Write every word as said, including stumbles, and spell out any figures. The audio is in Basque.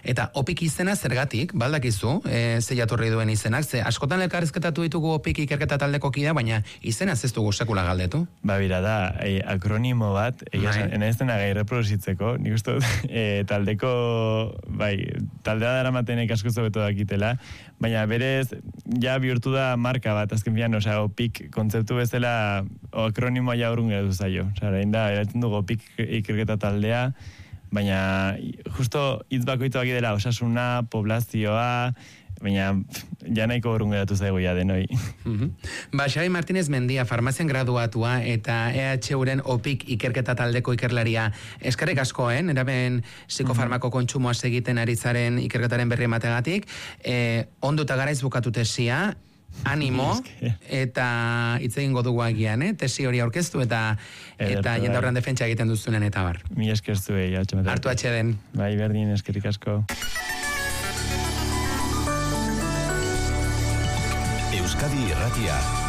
Eta opik izena zergatik, baldakizu, e, ze jatorri duen izenak, ze askotan elkarrizketatu ditugu opik ikerketa taldeko kidea, baina izena ez dugu sekula galdetu. Ba, bira da, e, akronimo bat, ena ez dena gai reproduzitzeko, nik uste e, taldeko, bai, taldea dara matenek asko zobeto dakitela, baina berez, ja bihurtu da marka bat, azken fian, osea, opik kontzeptu bezala, o akronimoa ja urrun geratu zaio. Osea, orain da, eratzen dugu opik ikerketa taldea, baina justo hitz bakoitza baki dela osasuna, poblazioa, baina ja nahiko urrun geratu zaigu ja denoi. Uh-huh. Ba, Xabi Martínez Mendia, farmazian graduatua eta E H U-ren opik ikerketa taldeko ikerlaria. Eskerrik asko, eh? Eraben psikofarmako kontsumoa egiten ari zaren ikerketaren berri emategatik. Eh, ondo eta garaiz bukatu tesia, animo, eta hitz egingo dugu agian, eh? Tesi hori aurkeztu eta eta jende horren defentsa egiten duzunen eta bar. Mi esker zuei, atxamatea. Hartu atxeden. Bai, berdin, eskerrik asko. Euskadi Irratia.